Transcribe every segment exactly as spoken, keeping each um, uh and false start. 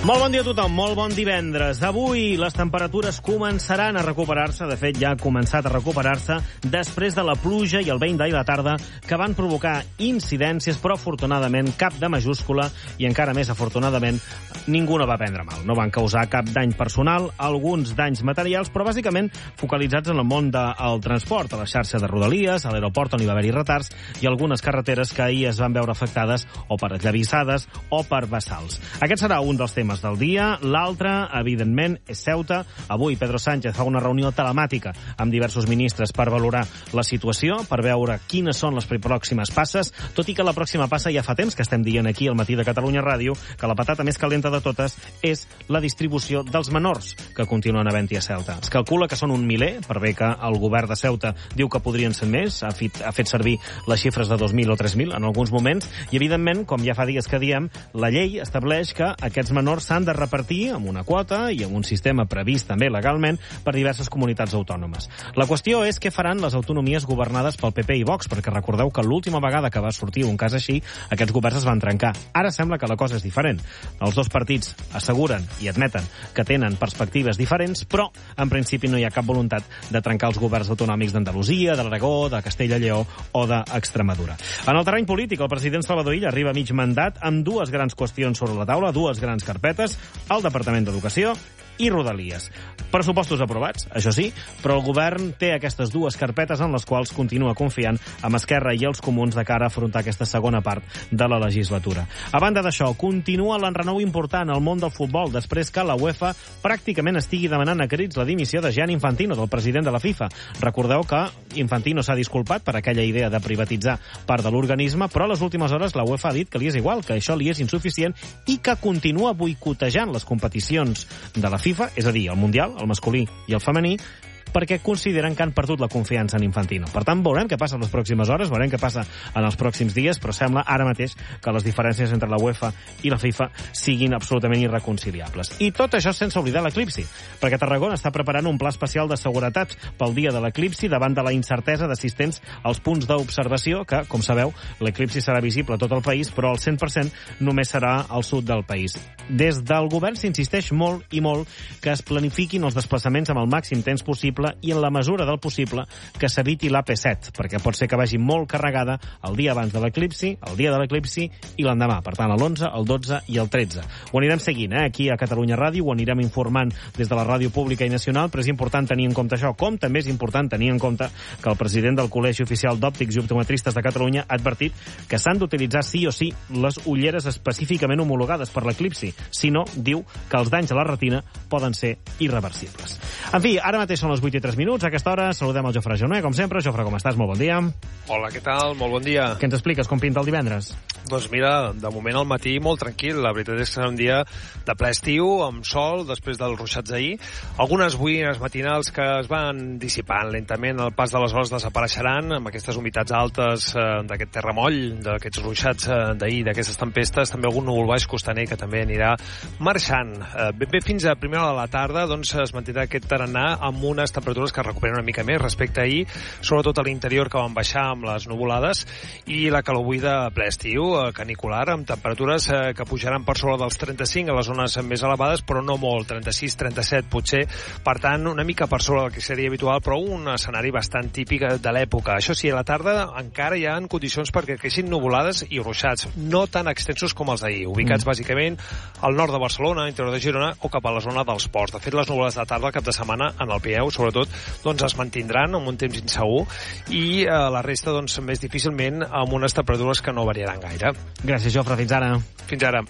Molt bon dia a tothom, molt bon divendres. Avui les temperatures començaran a recuperar-se, de fet ja ha començat a recuperar-se, després de la pluja i el vent d'ahir a la tarda que van provocar incidències, però afortunadament cap de majúscula i encara més afortunadament ningú no va prendre mal. No van causar cap dany personal, alguns danys materials, però bàsicament focalitzats en el món del transport, a la xarxa de Rodalies, a l'aeroport on hi va haver-hi retards i algunes carreteres que ahir es van veure afectades o per esllavissades o per bassals. Aquest serà un dels temes del dia. L'altre, evidentment, és Ceuta. Avui Pedro Sánchez fa una reunió telemàtica amb diversos ministres per valorar la situació, per veure quines són les pròximes passes, tot i que la pròxima passa ja fa temps que estem dient aquí al Matí de Catalunya Ràdio que la patata més calenta de totes és la distribució dels menors que continuen havent-hi a Ceuta. Es calcula que són un miler, per bé que el govern de Ceuta diu que podrien ser més, ha fet, ha fet servir les xifres de dos mil o tres mil en alguns moments, i evidentment, com ja fa dies que diem, la llei estableix que aquests menors s'han de repartir amb una quota i amb un sistema previst també legalment per diverses comunitats autònomes. La qüestió és què faran les autonomies governades pel P P i Vox, perquè recordeu que l'última vegada que va sortir un cas així, aquests governs es van trencar. Ara sembla que la cosa és diferent. Els dos partits asseguren i admeten que tenen perspectives diferents, però en principi no hi ha cap voluntat de trencar els governs autonòmics d'Andalusia, de l'Aragó, de Castella-Lleó o d'Extremadura. En el terreny polític, el president Salvador Illa arriba a mig mandat amb dues grans qüestions sobre la taula, dues grans carpetes, al Departament d'Educació i Rodalies. Pressupostos aprovats, això sí, però el govern té aquestes dues carpetes en les quals continua confiant amb Esquerra i els comuns de cara a afrontar aquesta segona part de la legislatura. A banda d'això, continua l'enrenou important al món del futbol després que la UEFA pràcticament estigui demanant a crits la dimissió de Gianni Infantino, del president de la FIFA. Recordeu que Infantino s'ha disculpat per aquella idea de privatitzar part de l'organisme, però a les últimes hores la UEFA ha dit que li és igual, que això li és insuficient i que continua boicotejant les competicions de la FIFA, és a dir, el Mundial, el masculí i el femení, perquè consideren que han perdut la confiança en Infantino. Per tant, veurem què passa en les pròximes hores, veurem què passa en els pròxims dies, però sembla ara mateix que les diferències entre la UEFA i la FIFA siguin absolutament irreconciliables. I tot això sense oblidar l'eclipsi, perquè Tarragona està preparant un pla especial de seguretat pel dia de l'eclipsi davant de la incertesa d'assistents als punts d'observació, que, com sabeu, l'eclipsi serà visible a tot el país, però al cent per cent només serà al sud del país. Des del govern s'insisteix molt i molt que es planifiquin els desplaçaments amb el màxim temps possible i en la mesura del possible que s'eviti l'A P set, perquè pot ser que vagi molt carregada el dia abans de l'eclipsi, el dia de l'eclipsi i l'endemà, per tant, l'onze, el dotze i el tretze. Ho anirem seguint, eh? Aquí a Catalunya Ràdio, ho anirem informant des de la ràdio pública i nacional, però és important tenir en compte això, com també és important tenir en compte que el president del Col·legi Oficial d'Òptics i Optometristes de Catalunya ha advertit que s'han d'utilitzar sí o sí les ulleres específicament homologades per l'eclipsi, si no, diu que els danys a la retina poden ser irreversibles. En fi, ara mateix són les vuit i tres minuts. A aquesta hora saludem el Jofre Joné, com sempre. Jofre, com estàs? Molt bon dia. Hola, què tal? Molt bon dia. Què ens expliques? Com pinta el divendres? Doncs mira, de moment al matí molt tranquil. La veritat és que serà un dia de ple estiu, amb sol, després dels ruixats d'ahir. Algunes boires matinals que es van dissipant lentament. El pas de les hores desapareixeran amb aquestes humitats altes eh, d'aquest terramoll, d'aquests ruixats eh, d'ahir, d'aquestes tempestes. També algun núvol baix costaner que també anirà marxant. Eh, ben bé fins a primera hora de la tarda doncs es mantindrà aquest tarannà amb unes temperatures que recuperen una mica més respecte a ahir, sobretot a l'interior que van baixar amb les nuvolades, i la calor avui de ple estiu, eh, canicular, amb temperatures eh, que pujaran per sobre dels trenta-cinc a les zones més elevades, però no molt, trenta-sis, trenta-set potser, per tant una mica per sobre del que seria habitual, però un escenari bastant típic de l'època. Això sí, a la tarda encara hi ha condicions perquè creixin nuvolades i ruixats, no tan extensos com els d'ahir, ubicats mm. bàsicament al nord de Barcelona, interior de Girona o cap a la zona dels ports. De fet, les nuvolades de tarda, cap de setmana, en el Pirineu, sobretot, doncs es mantindran amb un temps insegur i eh, la resta, doncs, més difícilment amb unes temperatures que no variaran gaire. Gràcies, Jofre. Fins ara. Fins ara.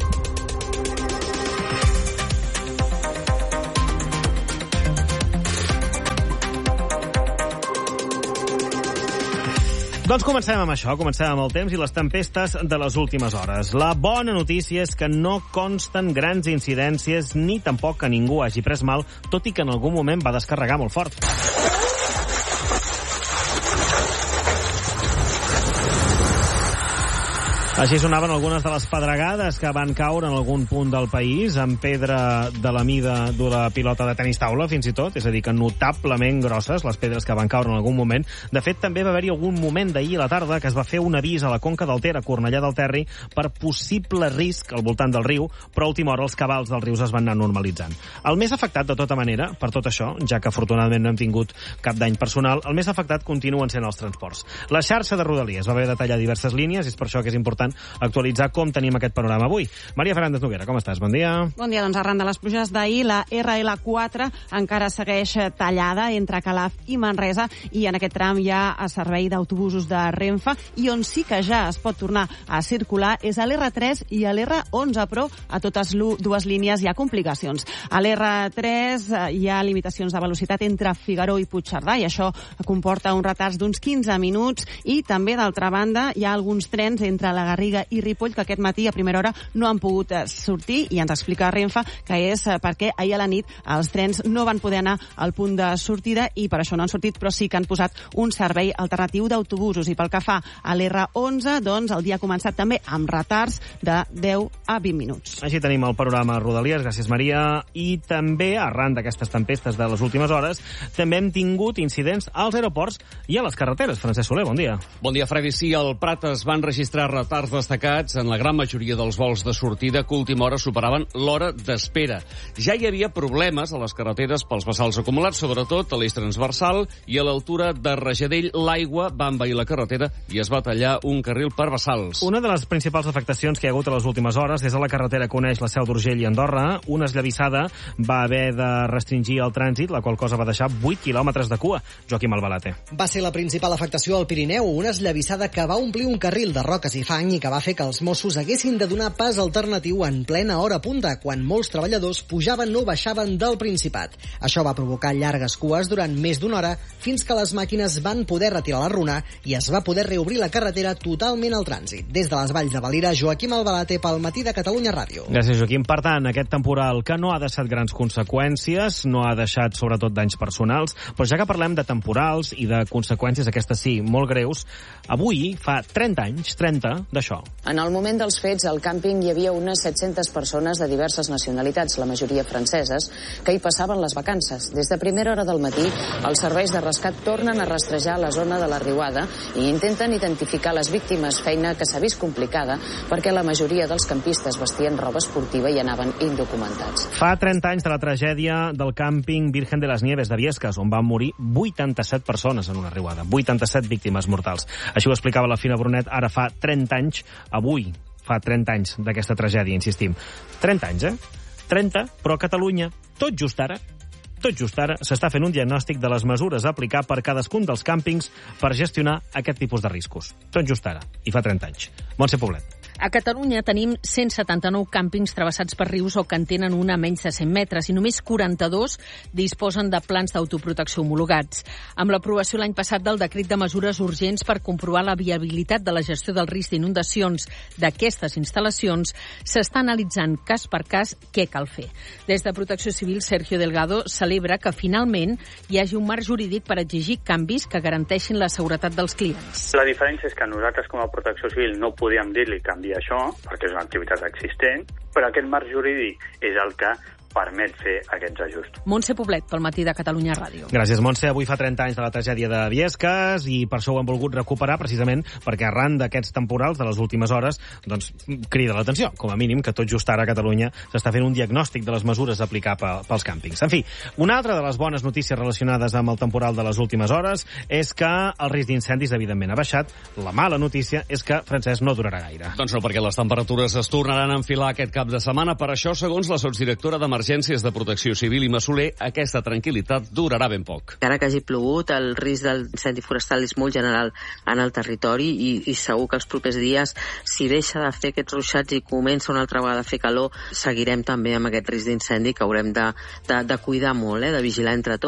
Doncs comencem amb això, comencem amb el temps i les tempestes de les últimes hores. La bona notícia és que no consten grans incidències ni tampoc que ningú hagi pres mal, tot i que en algun moment va descarregar molt fort. Així sonaven algunes de les pedregades que van caure en algun punt del país, amb pedra de la mida d'una pilota de tenis taula, fins i tot, és a dir, que notablement grosses, les pedres que van caure en algun moment. De fet, també va haver-hi algun moment d'ahir a la tarda que es va fer un avís a la Conca del Ter, a Cornellà del Terri, per possible risc al voltant del riu, però a última hora els cabals dels rius es van anar normalitzant. El més afectat, de tota manera, per tot això, ja que afortunadament no hem tingut cap dany personal, el més afectat continuen sent els transports. La xarxa de Rodalies va haver de tallar diverses línies, i és per això que és important actualitzar com tenim aquest panorama avui. Maria Fernández Noguera, com estàs? Bon dia. Bon dia, doncs arran de les pluges d'ahir, la erra ele quatre encara segueix tallada entre Calaf i Manresa, i en aquest tram hi ha a servei d'autobusos de Renfe, i on sí que ja es pot tornar a circular és a l'erra tres i a l'erra onze, però a totes dues línies hi ha complicacions. A l'erra tres hi ha limitacions de velocitat entre Figaró i Puigcerdà, i això comporta uns retards d'uns quinze minuts, i també, d'altra banda, hi ha alguns trens entre la Garriga i Ripoll que aquest matí a primera hora no han pogut sortir, i ens explica Renfe que és perquè ahir a la nit els trens no van poder anar al punt de sortida i per això no han sortit, però sí que han posat un servei alternatiu d'autobusos. I pel que fa a l'erra onze, doncs el dia ha començat també amb retards de deu a vint minuts. Així tenim el panorama Rodalies, gràcies Maria, i també, arran d'aquestes tempestes de les últimes hores, també hem tingut incidents als aeroports i a les carreteres. Francesc Soler, bon dia. Bon dia, Freddy. Sí, al Prat es van registrar retards destacats en la gran majoria dels vols de sortida que a última hora superaven l'hora d'espera. Ja hi havia problemes a les carreteres pels vessals acumulats, sobretot a l'eix transversal, i a l'altura de Rajadell l'aigua va envair la carretera i es va tallar un carril per vessals. Una de les principals afectacions que hi ha hagut a les últimes hores és a la carretera que uneix la Seu d'Urgell i Andorra. Una esllavissada va haver de restringir el trànsit, la qual cosa va deixar vuit quilòmetres de cua. Joaquim Albalate. Va ser la principal afectació al Pirineu, una esllavissada que va omplir un carril de roques i fang i que va fer que els Mossos haguessin de donar pas alternatiu en plena hora punta, quan molts treballadors pujaven o baixaven del Principat. Això va provocar llargues cues durant més d'una hora, fins que les màquines van poder retirar la runa i es va poder reobrir la carretera totalment al trànsit. Des de les Valls de Valira, Joaquim Albalate pel Matí de Catalunya Ràdio. Gràcies, Joaquim. Per tant, aquest temporal que no ha deixat grans conseqüències, no ha deixat sobretot danys personals, però ja que parlem de temporals i de conseqüències, aquestes sí, molt greus, avui fa trenta anys, trenta, d'això. En el moment dels fets, al càmping hi havia unes set-centes persones de diverses nacionalitats, la majoria franceses, que hi passaven les vacances. Des de primera hora del matí, els serveis de rescat tornen a rastrejar la zona de la riuada i intenten identificar les víctimes, feina que s'ha vist complicada perquè la majoria dels campistes vestien roba esportiva i anaven indocumentats. Fa trenta anys de la tragèdia del càmping Virgen de las Nieves de Biescas, on van morir vuitanta-set persones en una riuada, vuitanta-set víctimes mortals. Així ho explicava la Fina Brunet ara fa trenta anys, avui fa trenta anys d'aquesta tragèdia, insistim. trenta anys, eh? trenta, però a Catalunya, tot just ara, tot just ara, s'està fent un diagnòstic de les mesures a aplicar per cadascun dels càmpings per gestionar aquest tipus de riscos. Tot just ara, i fa trenta anys. Montse Poblet. A Catalunya tenim cent setanta-nou càmpings travessats per rius o que en tenen una a menys de cent metres i només quaranta-dos disposen de plans d'autoprotecció homologats. Amb l'aprovació l'any passat del decret de mesures urgents per comprovar la viabilitat de la gestió del risc d'inundacions d'aquestes instal·lacions, s'està analitzant cas per cas què cal fer. Des de Protecció Civil, Sergio Delgado celebra que finalment hi hagi un marc jurídic per exigir canvis que garanteixin la seguretat dels clients. La diferència és que nosaltres com a Protecció Civil no podíem dir-li canviar això, perquè és una activitat existent, però aquest marc jurídic és el que permet fer aquests ajustos. Montse Poblet, pel Matí de Catalunya Ràdio. Gràcies, Montse. Avui fa trenta anys de la tragèdia de Biescas i per això ho hem volgut recuperar, precisament perquè arran d'aquests temporals de les últimes hores, doncs crida l'atenció, com a mínim, que tot just ara a Catalunya s'està fent un diagnòstic de les mesures a aplicar pels càmpings. En fi, una altra de les bones notícies relacionades amb el temporal de les últimes hores és que el risc d'incendis, evidentment, ha baixat. La mala notícia és que, Francesc, no durarà gaire. Doncs no, perquè les temperatures es tornaran a enfilar aquest cap de setmana. Per això, segons la sotsdirectora de Emergències de Protecció Civil, Imma Soler, aquesta tranquil·litat durarà ben poc. Encara que hagi plogut, el risc d'incendi forestal és molt general en el territori i, i segur que els propers dies, si deixa de fer aquests ruixats i comença una altra vegada a fer calor, seguirem també amb aquest risc d'incendi que haurem de, de, de cuidar molt, eh, de vigilar entre tots.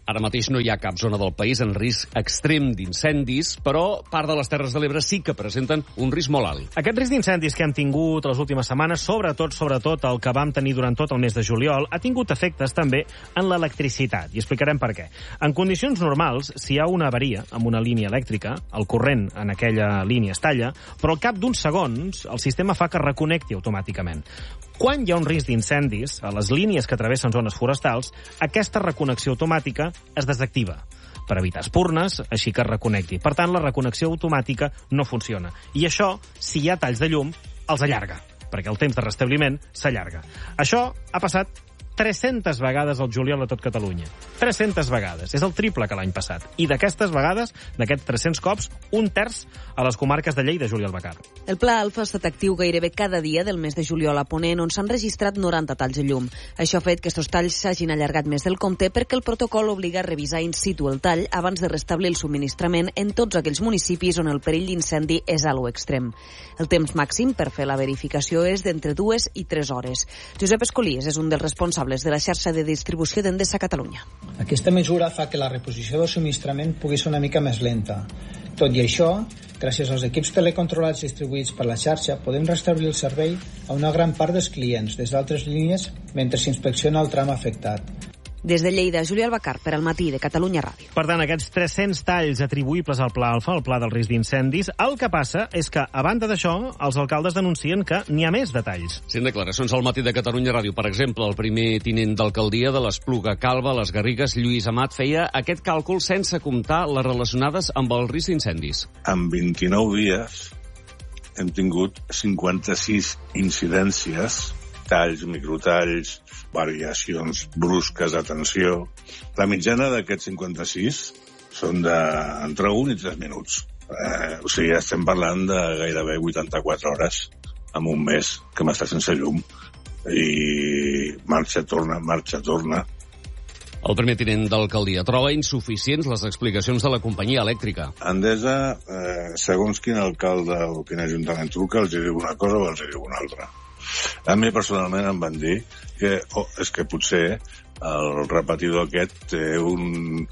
Ara mateix no hi ha cap zona del país en risc extrem d'incendis, però part de les Terres de l'Ebre sí que presenten un risc molt alt. Aquest risc d'incendis que hem tingut les últimes setmanes, sobretot, sobretot el que vam tenir durant tot el mes de juliol, ha tingut efectes també en l'electricitat, i explicarem per què. En condicions normals, si hi ha una avaria amb una línia elèctrica, el corrent en aquella línia es talla, però al cap d'uns segons el sistema fa que reconnecti automàticament. Quan hi ha un risc d'incendis a les línies que travessen zones forestals, aquesta reconnexió automàtica es desactiva per evitar espurnes, així que es reconnecti. Per tant, la reconnexió automàtica no funciona. I això, si hi ha talls de llum, els allarga, perquè el temps de restabliment s'allarga. Això ha passat tres-centes vegades al juliol a tot Catalunya. tres-centes vegades. És el triple que l'any passat. I d'aquestes vegades, d'aquests tres-cents cops, un terç a les comarques de Lleida, Juliol Bacar. El Pla Alfa ha estat actiu gairebé cada dia del mes de juliol a Ponent, on s'han registrat noranta talls de llum. Això ha fet que estos talls s'hagin allargat més del compte perquè el protocol obliga a revisar in situ el tall abans de restablir el subministrament en tots aquells municipis on el perill d'incendi és a lo extrem. El temps màxim per fer la verificació és d'entre dues i tres hores. Josep Escolís és un dels responsables de la xarxa de distribució d'Endesa a Catalunya. Aquesta mesura fa que la reposició del subministrament pugui ser una mica més lenta. Tot i això, gràcies als equips telecontrolats distribuïts per la xarxa, podem restablir el servei a una gran part dels clients des d'altres línies mentre s'inspecciona el tram afectat. Des de Lleida, Júlia Albacar, per al matí de Catalunya Ràdio. Per tant, aquests tres-cents talls atribuïbles al Pla Alfa, al Pla del risc d'incendis, el que passa és que, a banda d'això, els alcaldes denuncien que n'hi ha més de talls. Sí, en declaracions al matí de Catalunya Ràdio, per exemple, el primer tinent d'alcaldia de l'Espluga Calba, les Garrigues, Lluís Amat, feia aquest càlcul sense comptar les relacionades amb el risc d'incendis. En vint-i-nou dies hem tingut cinquanta-sis incidències, talls, microtalls, variacions brusques de tensió. La mitjana d'aquests cinquanta-sis són d'entre un i tres minuts. Eh, o sigui, estem parlant de gairebé vuitanta-quatre hores en un mes que hem estat sense llum. I marxa, torna, marxa, torna. El primer tinent d'alcaldia troba insuficients les explicacions de la companyia elèctrica. Endesa, eh, segons quin alcalde o quin ajuntament truca, els diu una cosa o els diu una altra. A mi personalment em van dir que oh, és que potser el repetidor aquest té un,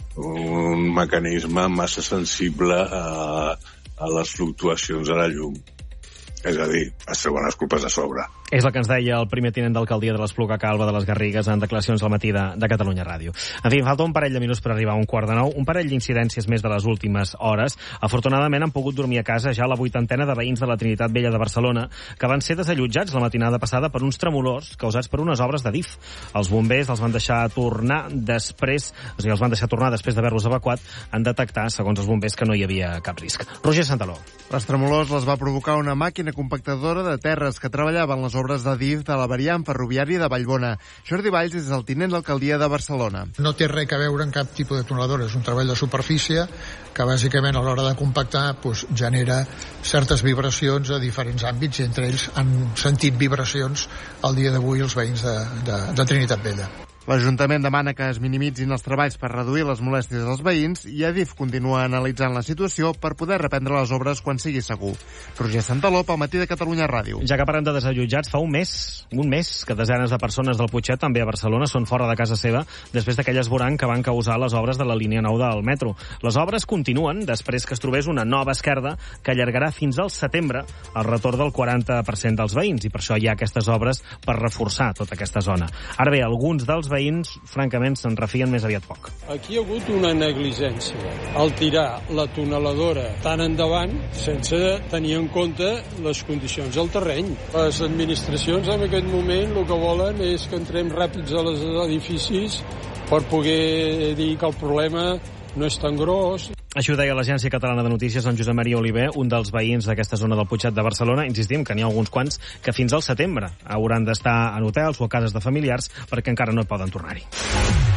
un mecanisme massa sensible a, a les fluctuacions de la llum. És a dir, es treuen les culpes de sobre. És el que ens deia el primer tinent d'alcaldia de l'Espluga Calba de les Garrigues en declaracions al matí de, de Catalunya Ràdio. En fi, falta un parell de minuts per arribar a un quart de nou, un parell d'incidències més de les últimes hores. Afortunadament han pogut dormir a casa ja la vuitantena de veïns de la Trinitat Vella de Barcelona que van ser desallotjats la matinada passada per uns tremolors causats per unes obres de D I F. Els bombers els van deixar tornar després, o sigui, els van deixar tornar després d'haver-los evacuat, en detectar, segons els bombers, que no hi havia cap risc. Roger Santaló. Les tremolors les va provocar una màquina compactadora de terres que treballava en les obres de D I F de la variant ferroviària de Vallbona. Jordi Valls és el tinent d'alcaldia de Barcelona. No té res a veure amb cap tipus de tuneladora, és un treball de superfície que bàsicament a l'hora de compactar doncs, genera certes vibracions a diferents àmbits i entre ells han sentit vibracions al dia d'avui els veïns de, de, de Trinitat Vella. L'Ajuntament demana que es minimitzin els treballs per reduir les molèsties dels veïns i Adif continua analitzant la situació per poder reprendre les obres quan sigui segur. Roger Santaló, pel matí de Catalunya Ràdio. Ja que parlem de desallotjats, fa un mes, un mes que desenes de persones del Putxet, també a Barcelona, són fora de casa seva després d'aquell esborrany que van causar les obres de la línia nou del metro. Les obres continuen després que es trobés una nova esquerda que allargarà fins al setembre el retorn del quaranta per cent dels veïns i per això hi ha aquestes obres per reforçar tota aquesta zona. Ara bé, alguns dels veïns, francament, se'n refien més aviat poc. Aquí hi ha hagut una negligència al tirar la tuneladora tan endavant sense tenir en compte les condicions del terreny. Les administracions en aquest moment el que volen és que entrem ràpids als edificis per poder dir que el problema no és tan gros. Això ho deia l'Agència Catalana de Notícies en Josep Maria Oliver, un dels veïns d'aquesta zona del Putxet de Barcelona. Insistim que n'hi ha alguns quants que fins al setembre hauran d'estar en hotels o a cases de familiars perquè encara no poden tornar-hi.